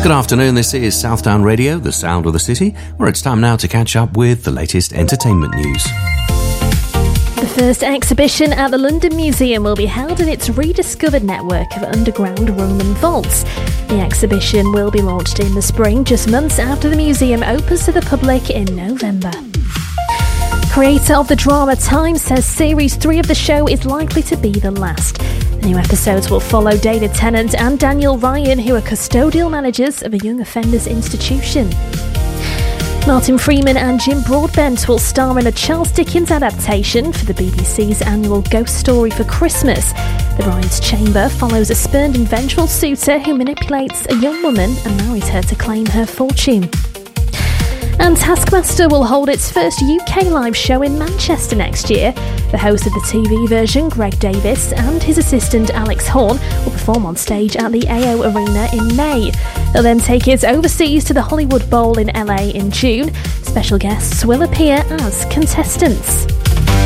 Good afternoon, this is Southdown Radio, the sound of the city, where it's time now to catch up with the latest entertainment news. The first exhibition at the London Museum will be held in its rediscovered network of underground Roman vaults. The exhibition will be launched in the spring, just months after the museum opens to the public in November. Creator of the drama Time says Series 3 of the show is likely to be the last. The new episodes will follow Dana Tennant and Daniel Ryan, who are custodial managers of a young offenders institution. Martin Freeman and Jim Broadbent will star in a Charles Dickens adaptation for the BBC's annual Ghost Story for Christmas. The Bride's Chamber follows a spurned and vengeful suitor who manipulates a young woman and marries her to claim her fortune. And Taskmaster will hold its first UK live show in Manchester next year. The host of the TV version, Greg Davis, and his assistant Alex Horn will perform on stage at the AO Arena in May. They'll then take it overseas to the Hollywood Bowl in LA in June. Special guests will appear as contestants.